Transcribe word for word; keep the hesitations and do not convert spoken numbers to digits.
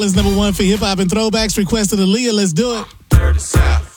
It's number one for hip hop and throwbacks. Requested Aaliyah. Let's do it.